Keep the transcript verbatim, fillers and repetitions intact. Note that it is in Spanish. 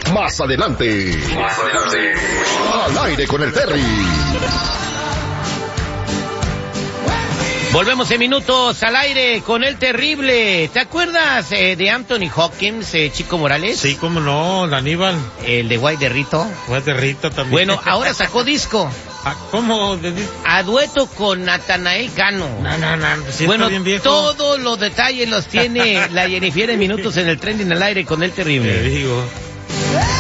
Más adelante. Más adelante. Al aire con el Terry. Volvemos en minutos al aire con el terrible. ¿Te acuerdas eh, de Anthony Hopkins, eh, Chico Morales? Sí, cómo no, el Aníbal. El de Guay de Rito. Guay de Rito también. Bueno, ahora sacó disco. ¿Cómo? A dueto con Natanael Cano. No, no, no. Si bueno, bien viejo. Todos los detalles los tiene la Jennifer en minutos en el trending al aire con el terrible. Te digo.